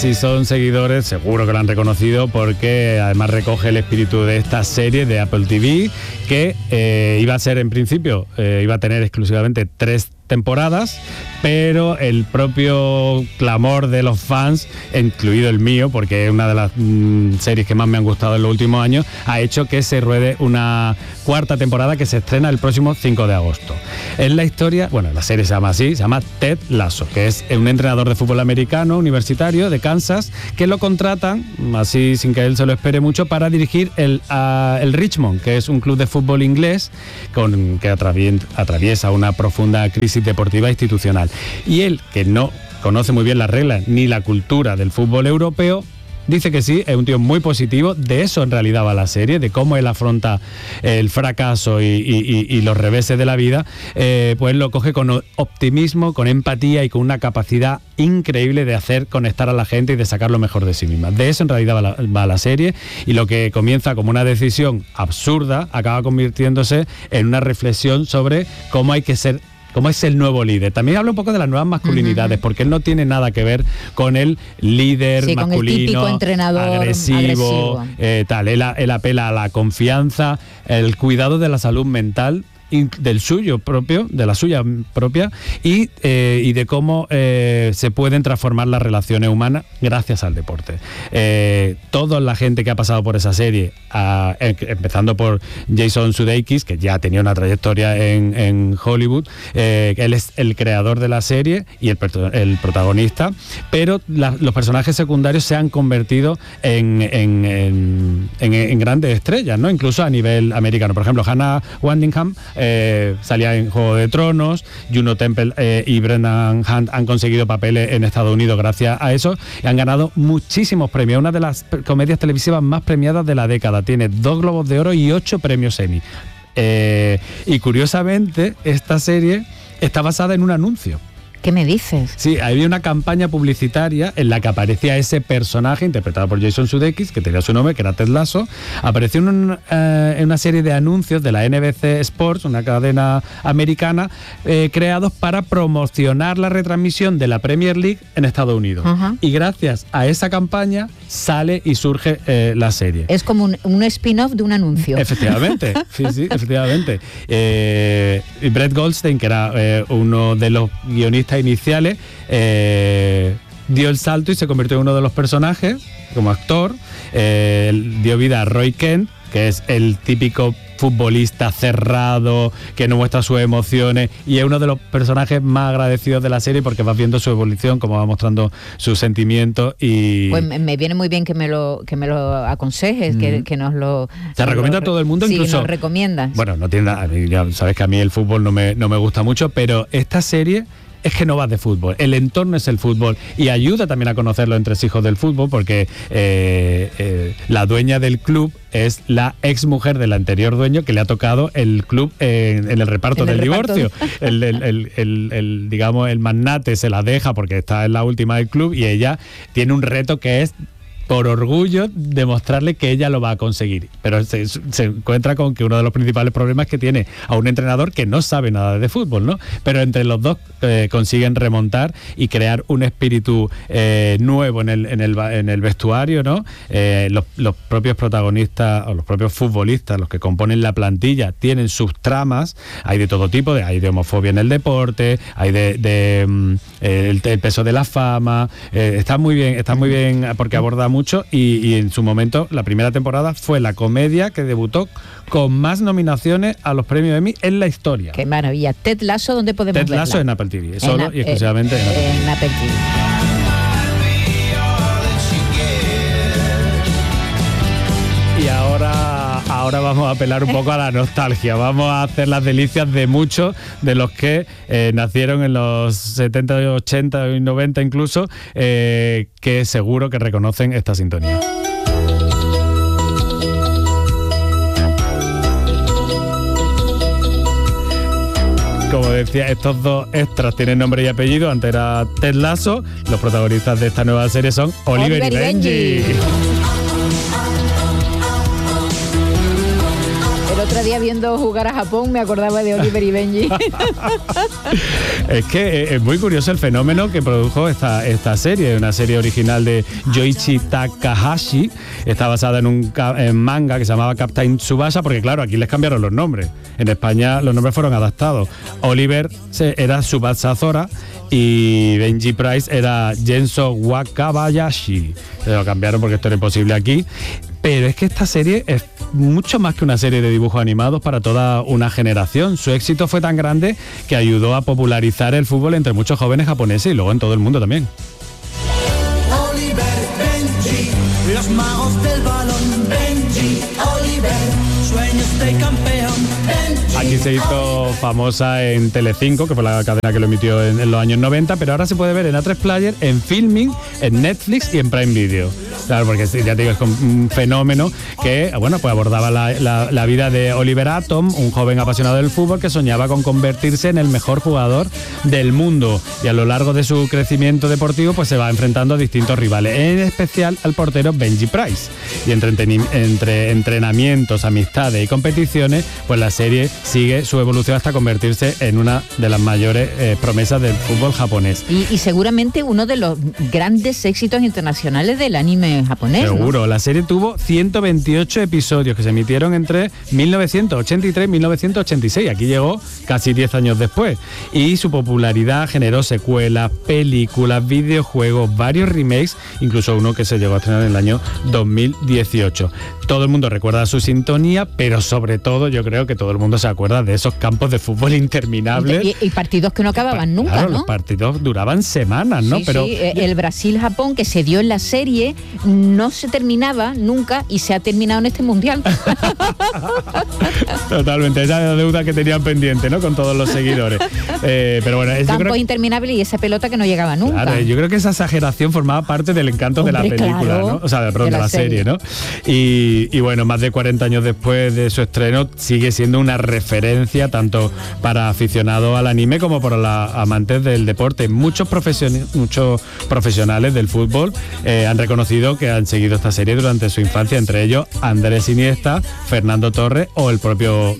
si son seguidores, seguro que lo han reconocido, porque además recoge el espíritu de esta serie de Apple TV, que iba a ser en principio, iba a tener exclusivamente 3 temporadas, pero el propio clamor de los fans, incluido el mío, porque es una de las series que más me han gustado en los últimos años, ha hecho que se ruede una 4ª temporada que se estrena el próximo 5 de agosto. Es la historia, bueno, la serie se llama así, se llama Ted Lasso, que es un entrenador de fútbol americano universitario de Kansas, que lo contratan, así sin que él se lo espere mucho, para dirigir el Richmond, que es un club de fútbol inglés que atraviesa una profunda crisis deportiva institucional. Y él, que no conoce muy bien las reglas ni la cultura del fútbol europeo, dice que sí, es un tío muy positivo. De eso en realidad va la serie, de cómo él afronta el fracaso y los reveses de la vida. Pues lo coge con optimismo, con empatía y con una capacidad increíble de hacer conectar a la gente y de sacar lo mejor de sí misma. De eso en realidad va la serie, y lo que comienza como una decisión absurda acaba convirtiéndose en una reflexión sobre cómo hay que ser, cómo es el nuevo líder. También habla un poco de las nuevas masculinidades, porque él no tiene nada que ver con el líder masculino, con el típico entrenador agresivo. Tal. Él apela a la confianza, el cuidado de la salud mental, del suyo propio, de la suya propia, y de cómo se pueden transformar las relaciones humanas gracias al deporte. Toda la gente que ha pasado por esa serie, empezando por Jason Sudeikis, que ya tenía una trayectoria en Hollywood, él es el creador de la serie y el protagonista, pero los personajes secundarios se han convertido en grandes estrellas, ¿no? Incluso a nivel americano. Por ejemplo, Hannah Waddingham salía en Juego de Tronos, Juno Temple y Brendan Hunt han conseguido papeles en Estados Unidos gracias a eso, y han ganado muchísimos premios. Una de las comedias televisivas más premiadas de la década, tiene 2 Globos de Oro y 8 premios Emmy. Y curiosamente, esta serie está basada en un anuncio. ¿Qué me dices? Sí, había una campaña publicitaria en la que aparecía ese personaje interpretado por Jason Sudeikis, que tenía su nombre, que era Ted Lasso. Apareció en una serie de anuncios de la NBC Sports, una cadena americana, creados para promocionar la retransmisión de la Premier League en Estados Unidos. Uh-huh. Y gracias a esa campaña sale y surge la serie. Es como un spin-off de un anuncio. Efectivamente, sí, efectivamente. Brett Goldstein, que era uno de los guionistas iniciales, dio el salto y se convirtió en uno de los personajes como actor. Dio vida a Roy Kent, que es el típico futbolista cerrado, que no muestra sus emociones, y es uno de los personajes más agradecidos de la serie, porque vas viendo su evolución, como va mostrando sus sentimientos. Y pues me viene muy bien que me lo aconsejes, que nos lo... Se recomienda a todo el mundo, incluso... Sí, nos recomiendas. Bueno, no tiene nada, ya sabes que a mí el fútbol no me gusta mucho, pero esta serie es que no va de fútbol, el entorno es el fútbol, y ayuda también a conocer los entresijos del fútbol, porque la dueña del club es la ex mujer del anterior dueño, que le ha tocado el club en el reparto del divorcio. Digamos, el magnate se la deja porque está en la última del club, y ella tiene un reto que es, por orgullo, demostrarle que ella lo va a conseguir. Pero se encuentra con que uno de los principales problemas es que tiene a un entrenador que no sabe nada de fútbol, ¿no? Pero entre los dos consiguen remontar y crear un espíritu nuevo en el vestuario, ¿no? Los propios protagonistas o los propios futbolistas, los que componen la plantilla, tienen sus tramas. Hay de todo tipo, hay de homofobia en el deporte, hay el peso de la fama. Está muy bien porque aborda mucho, y en su momento la primera temporada fue la comedia que debutó con más nominaciones a los premios Emmy en la historia. ¡Qué maravilla! Ted Lasso, ¿dónde podemos verla? Ted Lasso en Apple TV, solo y exclusivamente en Apple TV. Y ahora vamos a apelar un poco a la nostalgia. Vamos a hacer las delicias de muchos de los que nacieron en los 70, 80 y 90 incluso, que seguro que reconocen esta sintonía. Como decía, estos dos extras tienen nombre y apellido. Antes era Ted Lasso. Los protagonistas de esta nueva serie son Oliver y Benji. otro día viendo jugar a Japón me acordaba de Oliver y Benji. Es que es muy curioso el fenómeno que produjo esta serie, una serie original de Yoichi Takahashi. Está basada en un manga que se llamaba Captain Tsubasa, porque claro, aquí les cambiaron los nombres. En España los nombres fueron adaptados. Oliver era Tsubasa Zora y Benji Price era Genso Wakabayashi. Se lo cambiaron porque esto era imposible aquí. Pero es que esta serie es mucho más que una serie de dibujos animados para toda una generación. Su éxito fue tan grande que ayudó a popularizar el fútbol entre muchos jóvenes japoneses y luego en todo el mundo también. Oliver, Benji, los magos del balón. Benji, Oliver, sueños de campeón. Benji, aquí se hizo famosa en Telecinco, que fue la cadena que lo emitió en los años 90, pero ahora se puede ver en A3 Player, en Filming, en Netflix y en Prime Video. Claro, porque ya te digo, es un fenómeno que, bueno, pues abordaba la vida de Oliver Atom, un joven apasionado del fútbol que soñaba con convertirse en el mejor jugador del mundo. Y a lo largo de su crecimiento deportivo, pues se va enfrentando a distintos rivales, en especial al portero Benji Price. Y entre entrenamientos, amistades y competiciones, pues la serie sigue su evolución hasta convertirse en una de las mayores promesas del fútbol japonés. Y seguramente uno de los grandes éxitos internacionales del anime japonés. Seguro, ¿no? La serie tuvo 128 episodios que se emitieron entre 1983 y 1986. Aquí llegó casi 10 años después. Y su popularidad generó secuelas, películas, videojuegos, varios remakes, incluso uno que se llegó a estrenar en el año 2018. Todo el mundo recuerda su sintonía, pero sobre todo yo creo que todo el mundo se acuerda de esos campos de fútbol interminables. Y partidos que no acababan nunca, claro, ¿no? Los partidos duraban semanas, ¿no? Sí, pero sí. El Brasil-Japón que se dio en la serie no se terminaba nunca y se ha terminado en este mundial. Totalmente, esa deuda que tenían pendiente, ¿no? Con todos los seguidores. Pero bueno, Campos interminables y esa pelota que no llegaba nunca. Claro, yo creo que esa exageración formaba parte del encanto de la película, claro, ¿no? O sea, de la serie, ¿no? Y bueno, más de 40 años después de su estreno, sigue siendo una referencia tanto para aficionados al anime como para los amantes del deporte. Muchos profesionales del fútbol han reconocido que han seguido esta serie durante su infancia, entre ellos Andrés Iniesta, Fernando Torres o el propio